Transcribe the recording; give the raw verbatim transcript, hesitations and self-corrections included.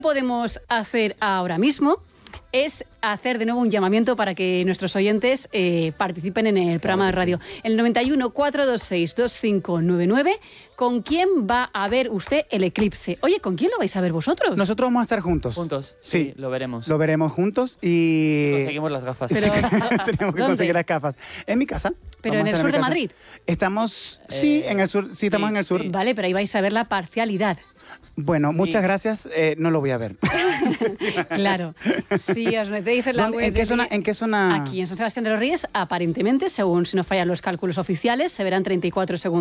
Podemos hacer ahora mismo es hacer de nuevo un llamamiento para que nuestros oyentes eh, participen en el programa de radio. El noventa y uno, cuatro dos seis, dos cinco nueve nueve. ¿Con quién va a ver usted el eclipse? Oye, ¿con quién lo vais a ver vosotros? Nosotros vamos a estar juntos. Juntos, sí, sí, lo veremos. Lo veremos juntos y... Conseguimos las gafas. Pero, Tenemos que ¿dónde? conseguir las gafas. En mi casa. ¿Pero Vamos en a el estar sur mi de casa. Madrid? Estamos, Eh, sí, en el sur, sí, estamos sí, en el sur. sí. Vale, pero ahí vais a ver la parcialidad. Bueno, Sí. muchas gracias, eh, no lo voy a ver. Claro. Si os metéis en la ¿Dónde- web... ¿En qué de- zona? ¿En qué zona? Aquí, en San Sebastián de los Reyes, aparentemente, según si no fallan los cálculos oficiales, se verán treinta y cuatro segundos.